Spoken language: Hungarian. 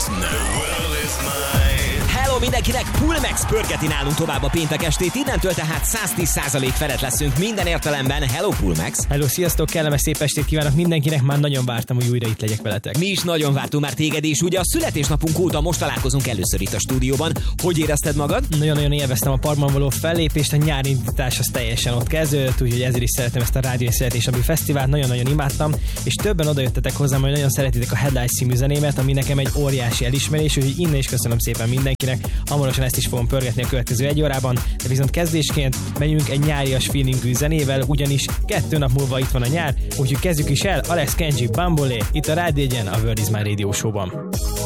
Hello mindenkinek, Pulmex pörgeti nálunk tovább a péntek estét, innentől tehát 110% felett leszünk minden értelemben. Hello Pulmex! Hello, sziasztok, kellemes szép estét kívánok mindenkinek, már nagyon vártam, hogy újra itt legyek veletek. Mi is nagyon vártunk már téged, és ugye a születésnapunk óta most találkozunk először itt a stúdióban. Hogy érezted magad? Nagyon-nagyon élveztem a parkban való fellépést, a nyári indítás az teljesen ott kezdődött, úgyhogy ezért is szeretem ezt a Rádió Születésnapi Fesztivált, nagyon-nagyon imádtam, és többen odajöttetek hozzám, hogy nagyon szeretitek a Headlights című zenémet, ami nekem egy óriási elismerés, úgyhogy innen is köszönöm szépen mindenkinek. Hamarosan ezt is fogom pörgetni a következő egy órában, de viszont kezdésként megyünk egy nyárias feelingű zenével, ugyanis 2 nap múlva itt van a nyár, úgyhogy kezdjük is el. Alex Kenji, Bambolé, itt a Rádió 1-en, a World is My Radio Show-ban.